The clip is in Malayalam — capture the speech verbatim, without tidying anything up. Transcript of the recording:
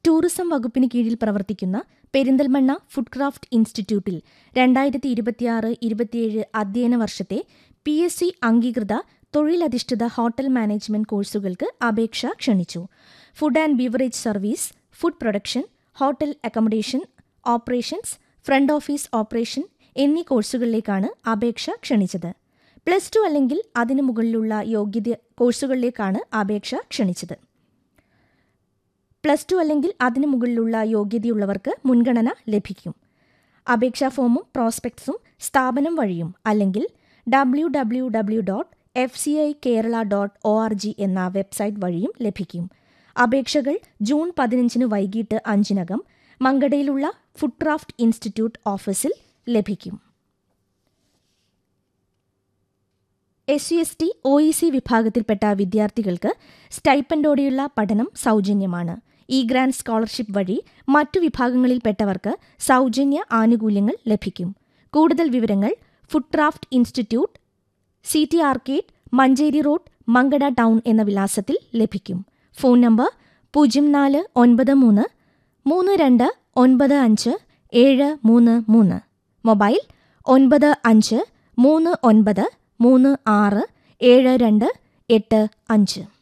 ടൂറിസം വകുപ്പിന് കീഴിൽ പ്രവർത്തിക്കുന്ന പെരിന്തൽമണ്ണ ഫുഡ് ക്രാഫ്റ്റ് ഇൻസ്റ്റിറ്റ്യൂട്ടിൽ രണ്ടായിരത്തി ഇരുപത്തിയാറ് ഇരുപത്തിയേഴ് അധ്യയന വർഷത്തെ പി എസ് സി അംഗീകൃത തൊഴിലധിഷ്ഠിത ഹോട്ടൽ മാനേജ്മെന്റ് കോഴ്സുകൾക്ക് അപേക്ഷ ക്ഷണിച്ചു. Food and beverage service, food production, hotel accommodation operations, front office operation എന്നീ കോഴ്സുകളിലേക്കാണ് അപേക്ഷ ക്ഷണിച്ചത്. പ്ലസ് ടു അല്ലെങ്കിൽ അതിനു മുകളിലുള്ള യോഗ്യത കോഴ്സുകളിലേക്കാണ് അപേക്ഷ ക്ഷണിച്ചത്. പ്ലസ് ടു അല്ലെങ്കിൽ അതിനു മുകളിലുള്ള യോഗ്യതയുള്ളവർക്ക് മുൻഗണന ലഭിക്കും. അപേക്ഷാ ഫോമും പ്രോസ്പെക്ട്സും സ്ഥാപനം വഴിയും അല്ലെങ്കിൽ W W W dot F C I Kerala dot O R G എന്ന വെബ്സൈറ്റ് വഴിയും ലഭിക്കും. അപേക്ഷകൾ ജൂൺ പതിനഞ്ചിന് വൈകിട്ട് അഞ്ചിനകം മങ്കടയിലുള്ള ഫുഡ് ക്രാഫ്റ്റ് ഇൻസ്റ്റിറ്റ്യൂട്ട് ഓഫീസിൽ ലഭിക്കും. S C S T O E C വിഭാഗത്തിൽപ്പെട്ട വിദ്യാർത്ഥികൾക്ക് സ്റ്റൈപ്പൻഡോടെയുള്ള പഠനം സൗജന്യമാണ്. ഇ ഗ്രാന്റ് സ്കോളർഷിപ്പ് വഴി മറ്റു വിഭാഗങ്ങളിൽപ്പെട്ടവർക്ക് സൗജന്യ ആനുകൂല്യങ്ങൾ ലഭിക്കും. കൂടുതൽ വിവരങ്ങൾ food craft institute, C T arcade, Manjeri road, Mankada town എന്ന വിലാസത്തിൽ ലഭിക്കും. ഫോൺ നമ്പർ പൂജ്യം നാല് ഒൻപത് മൂന്ന് മൂന്ന് രണ്ട് ഒൻപത് അഞ്ച് ഏഴ് മൂന്ന് മൂന്ന്. മൊബൈൽ ഒൻപത് അഞ്ച് മൂന്ന് ഒൻപത് മൂന്ന് ആറ് ഏഴ് രണ്ട് എട്ട് അഞ്ച്.